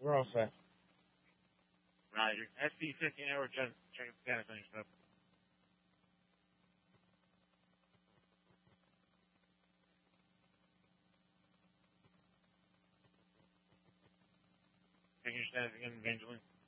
We're all set. Roger. SC-15 hour, check the status on your stuff. Checking your status again, Evangeline.